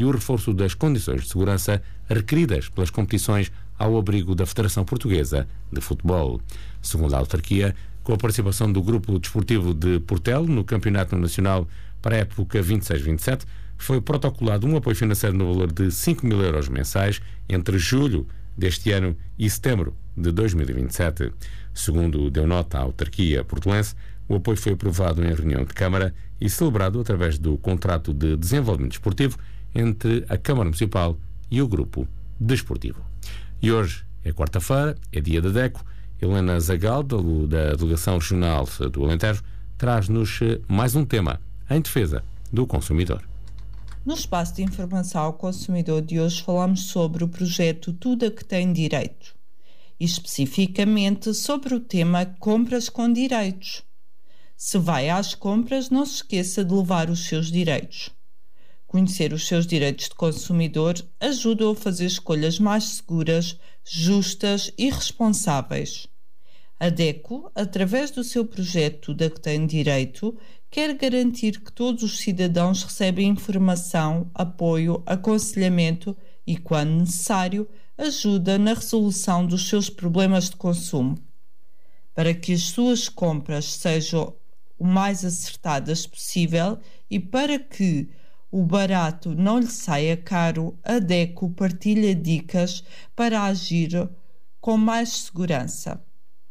e o reforço das condições de segurança requeridas pelas competições ao abrigo da Federação Portuguesa de Futebol. Segundo a autarquia, com a participação do Grupo Desportivo de Portelo no Campeonato Nacional para a época 26-27, foi protocolado um apoio financeiro no valor de 5 mil euros mensais entre julho deste ano e setembro de 2027. Segundo deu nota à autarquia portelense, o apoio foi aprovado em reunião de Câmara e celebrado através do contrato de desenvolvimento desportivo entre a Câmara Municipal e o Grupo Desportivo. E hoje é quarta-feira, é dia da DECO. Helena Zagal, da Delegação Regional do Alentejo, traz-nos mais um tema em defesa do consumidor. No espaço de informação ao consumidor de hoje falamos sobre o projeto Tudo a que tem direito e especificamente sobre o tema compras com direitos. Se vai às compras, não se esqueça de levar os seus direitos. Conhecer os seus direitos de consumidor ajuda-o a fazer escolhas mais seguras, justas e responsáveis. A DECO, através do seu projeto Tudo a que tem direito, quer garantir que todos os cidadãos recebem informação, apoio, aconselhamento e, quando necessário, ajuda na resolução dos seus problemas de consumo. Para que as suas compras sejam o mais acertadas possível e para que o barato não lhe saia caro, a DECO partilha dicas para agir com mais segurança.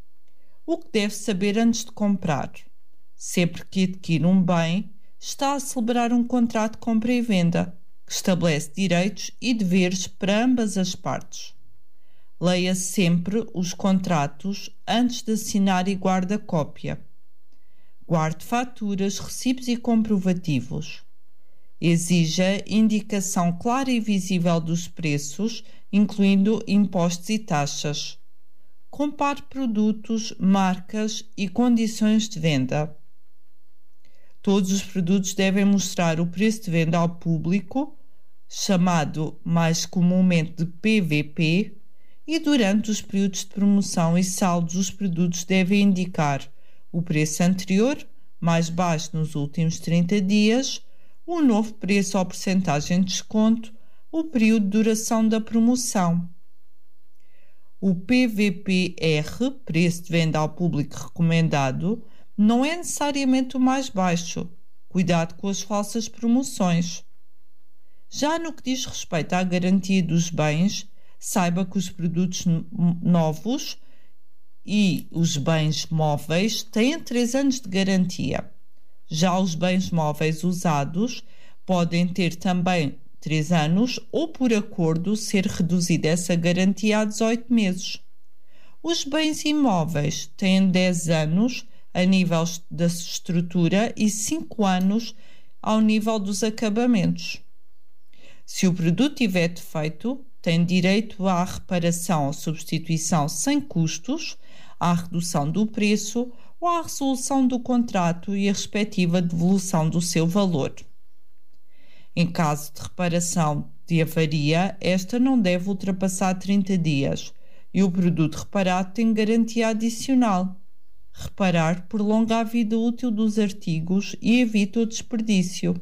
O que deve saber antes de comprar? Sempre que adquire um bem, está a celebrar um contrato de compra e venda, que estabelece direitos e deveres para ambas as partes. Leia sempre os contratos antes de assinar e guarde a cópia. Guarde faturas, recibos e comprovativos. Exija indicação clara e visível dos preços, incluindo impostos e taxas. Compare produtos, marcas e condições de venda. Todos os produtos devem mostrar o preço de venda ao público, chamado mais comumente de PVP, e durante os períodos de promoção e saldos os produtos devem indicar o preço anterior, mais baixo nos últimos 30 dias, o novo preço ou percentagem de desconto, o período de duração da promoção. O PVPR, preço de venda ao público recomendado, não é necessariamente o mais baixo. Cuidado com as falsas promoções. Já no que diz respeito à garantia dos bens, saiba que os produtos novos e os bens móveis têm 3 anos de garantia. Já os bens móveis usados podem ter também 3 anos ou, por acordo, ser reduzida essa garantia a 18 meses. Os bens imóveis têm 10 anos a nível da estrutura e 5 anos ao nível dos acabamentos. Se o produto tiver defeito, tem direito à reparação ou substituição sem custos, à redução do preço ou à resolução do contrato e a respectiva devolução do seu valor. Em caso de reparação de avaria, esta não deve ultrapassar 30 dias e o produto reparado tem garantia adicional. Reparar prolonga a vida útil dos artigos e evita o desperdício.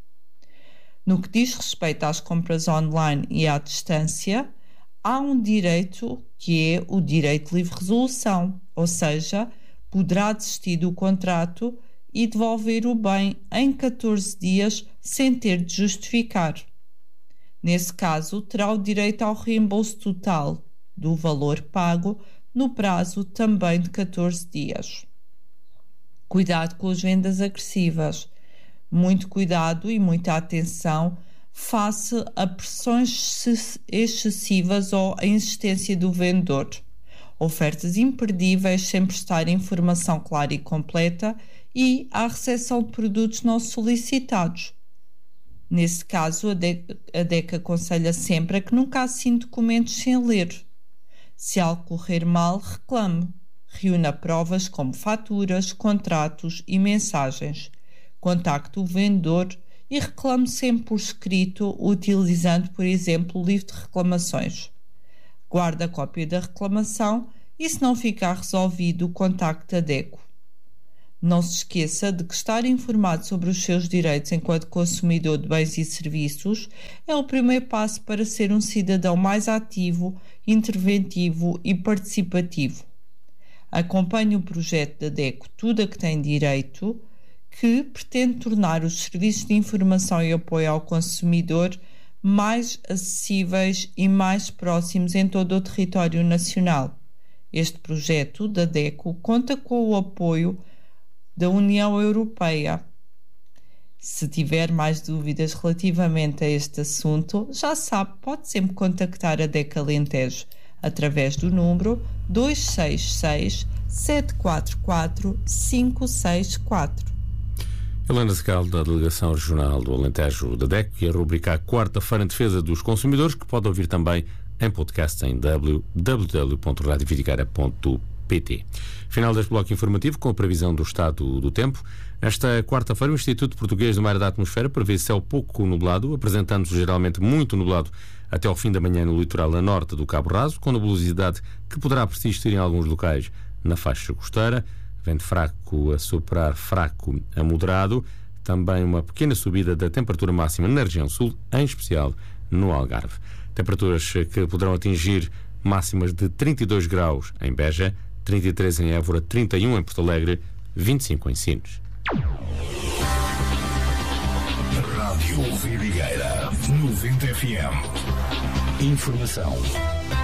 No que diz respeito às compras online e à distância, há um direito que é o direito de livre resolução, ou seja, poderá desistir do contrato e devolver o bem em 14 dias sem ter de justificar. Nesse caso, terá o direito ao reembolso total do valor pago no prazo também de 14 dias. Cuidado com as vendas agressivas. Muito cuidado e muita atenção face a pressões excessivas ou a insistência do vendedor. Ofertas imperdíveis sem prestar informação clara e completa e a recepção de produtos não solicitados. Nesse caso, a DEC aconselha sempre a que nunca assine documentos sem ler. Se algo correr mal, reclame. Reúna provas como faturas, contratos e mensagens. Contacte o vendedor e reclame sempre por escrito, utilizando, por exemplo, o livro de reclamações. Guarde a cópia da reclamação e, se não ficar resolvido, contacte a DECO. Não se esqueça de que estar informado sobre os seus direitos enquanto consumidor de bens e serviços é o primeiro passo para ser um cidadão mais ativo, interventivo e participativo. Acompanhe o projeto da DECO Tudo a que tem direito, que pretende tornar os serviços de informação e apoio ao consumidor mais acessíveis e mais próximos em todo o território nacional. Este projeto da DECO conta com o apoio da União Europeia. Se tiver mais dúvidas relativamente a este assunto, já sabe, pode sempre contactar a DECO Alentejo através do número 266 744 564. Helena Segal, da Delegação Regional do Alentejo da DECO, e a rubrica Quarta-feira em Defesa dos Consumidores, que pode ouvir também em podcast em www.radiovidicara.pt. Final deste bloco informativo com a previsão do estado do tempo. Esta quarta-feira, o Instituto Português do Mar e da Atmosfera prevê céu pouco nublado, apresentando-se geralmente muito nublado até ao fim da manhã no litoral a norte do Cabo Raso, com nebulosidade que poderá persistir em alguns locais na faixa costeira. Vento fraco a soprar fraco a moderado. Também uma pequena subida da temperatura máxima na região sul, em especial no Algarve. Temperaturas que poderão atingir máximas de 32 graus em Beja, 33 em Évora, 31 em Porto Alegre, 25 em Sines. Rádio Vidigueira 90 FM. Informação